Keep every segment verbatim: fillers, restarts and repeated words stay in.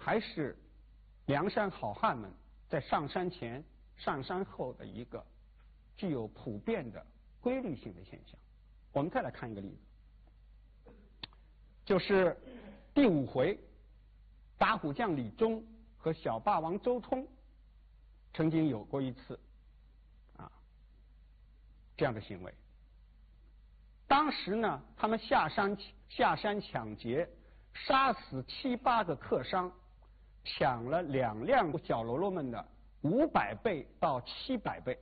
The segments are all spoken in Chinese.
还是梁山好汉们在上山前、上山后的一个具有普遍的规律性的现象。我们再来看一个例子，就是第五回，打虎将李忠和小霸王周通曾经有过一次啊这样的行为。当时呢，他们下山下山抢劫，杀死七八个客商，抢了两辆小喽啰们的五百倍到七百倍，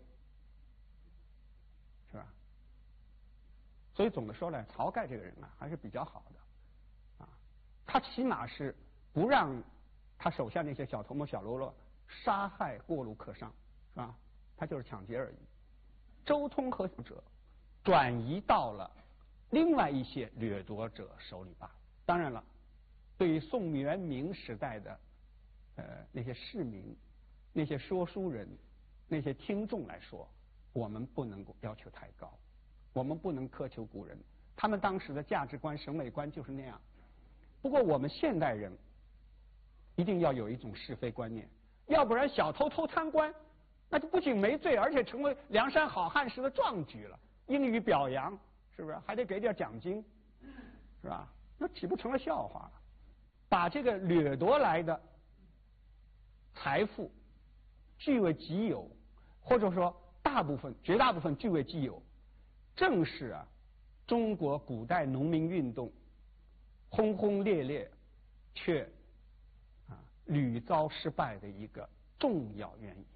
是吧？所以总的说来，晁盖这个人啊还是比较好的啊，他起码是不让他手下那些小头目小喽啰杀害过路客商，是吧？他就是抢劫而已。周通和者转移到了另外一些掠夺者手里吧。当然了，对于宋元明时代的呃那些市民、那些说书人、那些听众来说，我们不能够要求太高，我们不能苛求古人，他们当时的价值观、审美观就是那样。不过我们现代人一定要有一种是非观念，要不然小偷偷贪官，那就不仅没罪，而且成为梁山好汉时的壮举了，应予表扬，是不是？还得给点奖金，是吧？那岂不成了笑话了？把这个掠夺来的财富据为己有，或者说大部分、绝大部分据为己有，正是啊中国古代农民运动轰轰烈烈却啊屡遭失败的一个重要原因。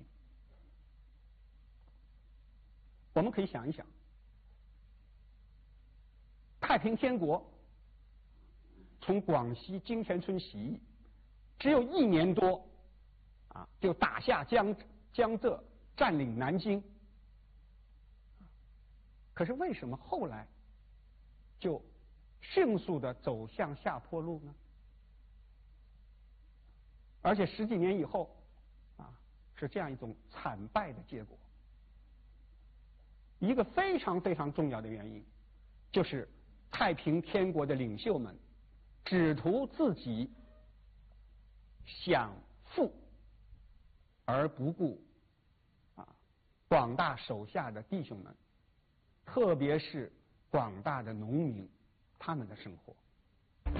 我们可以想一想，太平天国从广西金田村起义，只有一年多啊，就打下江江浙，占领南京。可是为什么后来就迅速的走向下坡路呢？而且十几年以后啊，是这样一种惨败的结果。一个非常非常重要的原因，就是太平天国的领袖们只图自己享富，而不顾啊广大手下的弟兄们，特别是广大的农民他们的生活。